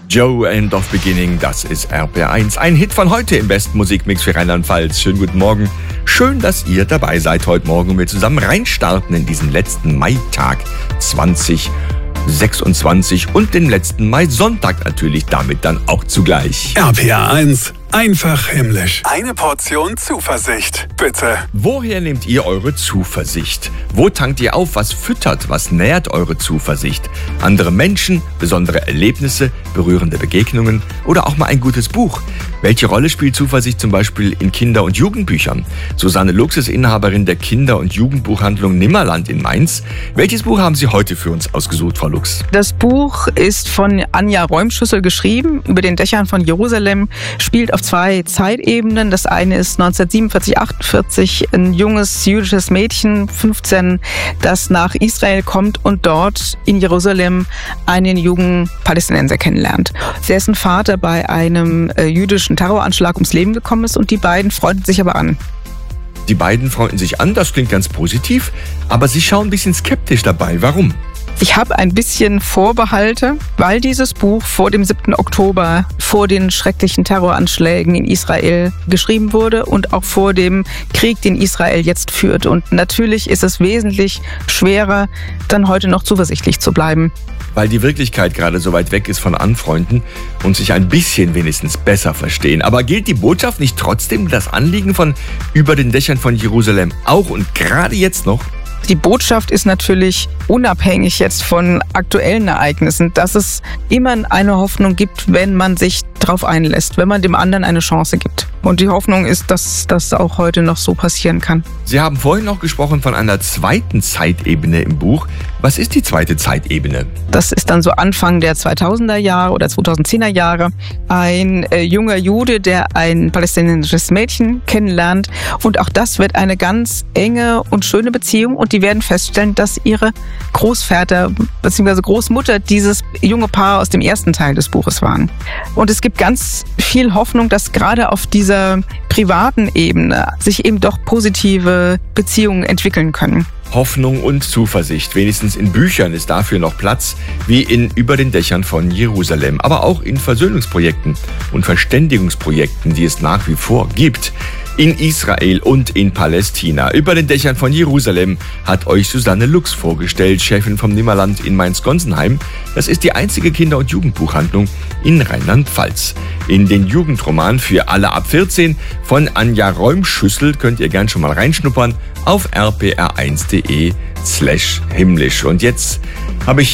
Joe End of Beginning, das ist RPR1. Ein Hit von heute im besten Musikmix für Rheinland-Pfalz. Schönen guten Morgen. Schön, dass ihr dabei seid heute Morgen und wir zusammen reinstarten in diesen letzten Maitag 2026 und den letzten Mai-Sonntag natürlich damit dann auch zugleich. RPR1, einfach himmlisch. Eine Portion Zuversicht, bitte. Woher nehmt ihr eure Zuversicht? Wo tankt ihr auf? Was füttert? Was nährt eure Zuversicht? Andere Menschen, besondere Erlebnisse, berührende Begegnungen oder auch mal ein gutes Buch? Welche Rolle spielt Zuversicht zum Beispiel in Kinder- und Jugendbüchern? Susanne Lux ist Inhaberin der Kinder- und Jugendbuchhandlung Nimmerland in Mainz. Welches Buch haben Sie heute für uns ausgesucht, Frau Lux? Das Buch ist von Anja Räumschüssel geschrieben, über den Dächern von Jerusalem, spielt auf 2 Zeitebenen. Das eine ist 1947, 48, ein junges jüdisches Mädchen, 15, das nach Israel kommt und dort in Jerusalem einen jungen Palästinenser kennenlernt. Dessen Vater bei einem jüdischen Terroranschlag ums Leben gekommen ist und die beiden freunden sich aber an. Die beiden freunden sich an, das klingt ganz positiv, aber Sie schauen ein bisschen skeptisch dabei. Warum? Ich habe ein bisschen Vorbehalte, weil dieses Buch vor dem 7. Oktober, vor den schrecklichen Terroranschlägen in Israel geschrieben wurde und auch vor dem Krieg, den Israel jetzt führt. Und natürlich ist es wesentlich schwerer, dann heute noch zuversichtlich zu bleiben. Weil die Wirklichkeit gerade so weit weg ist von Anfreunden und sich ein bisschen wenigstens besser verstehen. Aber gilt die Botschaft nicht trotzdem, das Anliegen von Über den Dächern von Jerusalem auch und gerade jetzt noch? Die Botschaft ist natürlich unabhängig jetzt von aktuellen Ereignissen, dass es immer eine Hoffnung gibt, wenn man sich darauf einlässt, wenn man dem anderen eine Chance gibt. Und die Hoffnung ist, dass das auch heute noch so passieren kann. Sie haben vorhin noch gesprochen von einer zweiten Zeitebene im Buch. Was ist die zweite Zeitebene? Das ist dann so Anfang der 2000er Jahre oder 2010er Jahre. Ein junger Jude, der ein palästinensisches Mädchen kennenlernt. Und auch das wird eine ganz enge und schöne Beziehung. Und die werden feststellen, dass ihre Großväter bzw. Großmutter dieses junge Paar aus dem ersten Teil des Buches waren. Und es gibt ganz viel Hoffnung, dass gerade auf dieser privaten Ebene sich eben doch positive Beziehungen entwickeln können. Hoffnung und Zuversicht. Wenigstens in Büchern ist dafür noch Platz, wie in Über den Dächern von Jerusalem. Aber auch in Versöhnungsprojekten und Verständigungsprojekten, die es nach wie vor gibt. In Israel und in Palästina. Über den Dächern von Jerusalem hat euch Susanne Lux vorgestellt, Chefin vom Nimmerland in Mainz-Gonsenheim. Das ist die einzige Kinder- und Jugendbuchhandlung in Rheinland-Pfalz. In den Jugendroman für alle ab 14 von Anja Räumschüssel könnt ihr gern schon mal reinschnuppern auf rpr1.de/himmlisch. Und jetzt habe ich